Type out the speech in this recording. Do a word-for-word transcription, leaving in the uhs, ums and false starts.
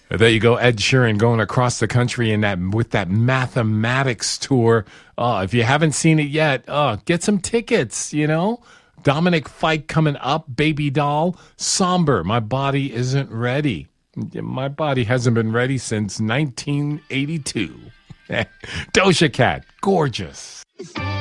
There you go, Ed Sheeran going across the country in that with that Mathematics tour. Oh, if you haven't seen it yet, oh, get some tickets, you know. Dominic Fike coming up, Baby Doll, Somber, My Body Isn't Ready. My body hasn't been ready since nineteen eighty-two. Doja Cat, gorgeous.